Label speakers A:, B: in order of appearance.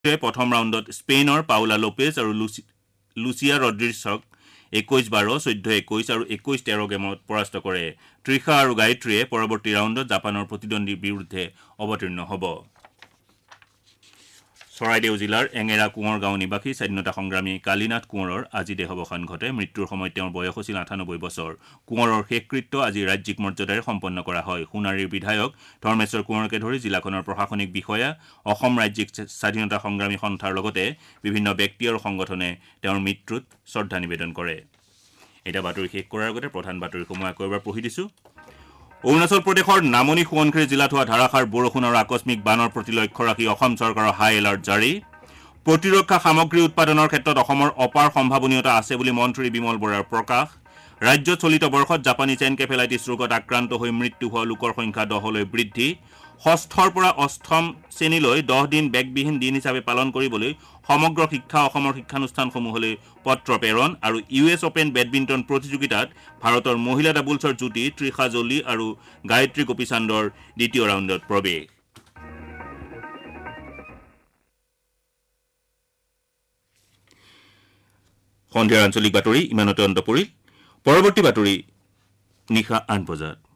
A: প্ৰথম ৰাউণ্ডত স্পেইনৰ পাউলা লোপেজ আৰু লুচিয়া ৰড্ৰিগেছক 21-12, 14-21 আৰু 21-13 গেমত পৰাস্ত কৰে। তৃষা আৰু গায়ত্ৰীয়ে পৰৱৰ্তী ৰাউণ্ডত জাপানৰ প্ৰতিদ্বন্দ্বীৰ বিৰুদ্ধে অৱতীৰ্ণ হ'ব। চৰাইদেউ জিলাৰ এঙেৰা কোঁৱৰ গাঁও নিবাসী স্বাধীনতা সংগ্ৰামী কালীনাথ কোঁৱৰৰ আজি দেহাৱসান ঘটে। মৃত্যুৰ সময়ত তেওঁৰ বয়স আছিল 98 বছৰ। কোঁৱৰৰ শেষকৃত্য আজি ৰাজ্যিক মৰ্যাদাৰে সম্পন্ন কৰা হয়। সোণাৰীৰ বিধায়ক ধৰ্মেশ্বৰ কোঁৱৰকে ধৰি জিলাখনৰ প্ৰশাসনিক বিষয়া, অসম ৰাজ্যিক স্বাধীনতা সংগ্ৰামী সন্থাৰ লগতে বিভিন্ন ব্যক্তি আৰু সংগঠনে তেওঁৰ মৃত্যুত শ্ৰদ্ধা নিবেদন কৰে। এটা বাতৰি শেষ কৰাৰ আগতে প্ৰধান বাতৰিসমূহ আকৌ এবাৰ পঢ়ি দিছো। অৰুণাচল প্ৰদেশৰ নামনি সোৱণশিৰি জিলাত হোৱা ধাৰাসাৰ বৰষুণ আৰু আকস্মিক বানৰ প্ৰতি লক্ষ্য ৰাখি অসম চৰকাৰৰ হাই এলাৰ্ট জাৰি। প্ৰতিৰক্ষা সামগ্ৰী উৎপাদনৰ ক্ষেত্ৰত অসমৰ অপাৰ সম্ভাৱনীয়তা আছে বুলি মন্ত্ৰী বিমল বৰাৰ প্ৰকাশ। ৰাজ্যত চলিত বৰ্ষত জাপানীজ এনকেফেলাইটিছ ৰোগত আক্ৰান্ত হৈ মৃত্যু হোৱা লোকৰ সংখ্যা 10লৈ বৃদ্ধি। 6ৰ পৰা 8ম শ্ৰেণীলৈ 10 দিন বেগবিহীন দিন হিচাপে পালন কৰিবলৈ সমগ্ৰ শিক্ষা অসমৰ শিক্ষানুষ্ঠানসমূহলৈ পত্ৰ প্ৰেৰণ। আৰু US অপেন বেডমিণ্টন প্ৰতিযোগিতাত ভাৰতৰ মহিলা ডাবলছৰ যুটি তৃষা জলি আৰু গায়ত্ৰী গোপীচান্দৰ দ্বিতীয় ৰাউণ্ডত প্ৰৱেশ। সন্ধিয়াৰ আঞ্চলিক বাতৰি ইমানতে অন্ত পৰিল। পৰৱৰ্তী বাতৰি নিশা 8 বজাত।